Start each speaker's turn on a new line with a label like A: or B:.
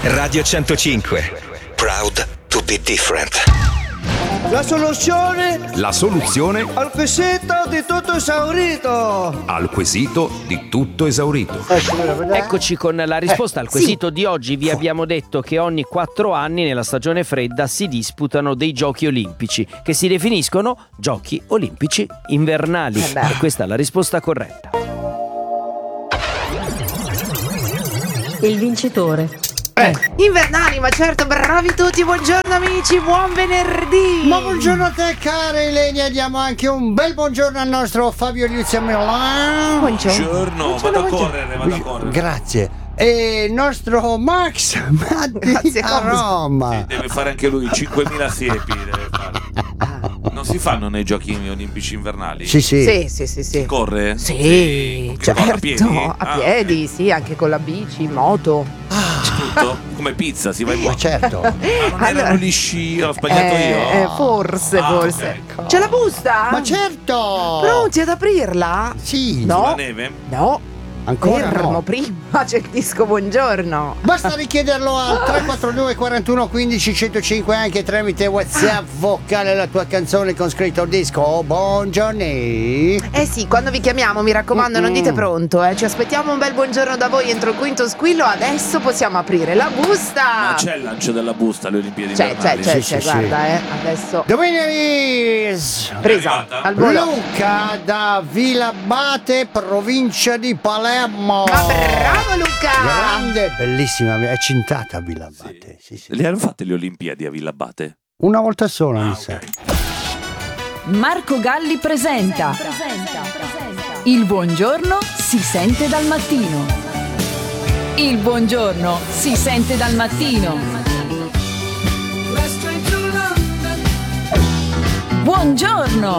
A: Radio 105. Proud to be different.
B: La soluzione
C: al
B: quesito di tutto esaurito.
C: Al quesito di tutto esaurito.
D: Eccoci con la risposta al quesito di oggi. Vi abbiamo detto che ogni 4 anni nella stagione fredda si disputano dei giochi olimpici che si definiscono giochi olimpici invernali. E questa è la risposta corretta.
E: Il vincitore.
F: Invernali, ma certo, bravi tutti, buongiorno amici, buon venerdì.
B: Ma buongiorno a te cara Ilenia, diamo anche un bel buongiorno al nostro Fabio Liuzzi a Milano.
G: Buongiorno, vado a correre.
B: Grazie. E il nostro Max Matti a Roma.
G: Deve fare anche lui 5.000 siepi, deve fare. Non si fanno nei giochi olimpici invernali?
F: Sì.
G: Corre?
F: Sì, certo,
G: a piedi?
F: a piedi, sì, anche con la bici, moto.
G: Tutto? Come pizza, si va in moto.
B: Certo.
G: Ma non erano gli sci, ho sbagliato io?
F: Forse.
G: Okay.
F: C'è la busta?
B: Ma certo.
F: Pronti ad aprirla?
B: Sì.
F: No.
G: La neve?
F: No.
B: Ancora
F: Fermo,
B: no.
F: prima c'è il disco buongiorno.
B: Basta richiederlo al 342 41 15 105 anche tramite WhatsApp vocale la tua canzone con scritto disco buongiorno.
F: Sì, quando vi chiamiamo mi raccomando non dite pronto, ci aspettiamo un bel buongiorno da voi entro il quinto squillo. Adesso possiamo aprire la busta.
G: Ma c'è il lancio della busta alle Olimpiadi invernali?
F: C'è,
B: Sì.
F: guarda, adesso
B: The winner is
F: presa al volo.
B: Luca da Villabate, provincia di Palermo.
F: Ma bravo Luca!
B: Grande, bellissima, è cintata Villabate. Sì.
G: Le hanno fatte le Olimpiadi a Villabate?
B: Una volta sola, mi sa.
E: Marco Galli presenta Il buongiorno si sente dal mattino. Il buongiorno si sente dal mattino. Buongiorno!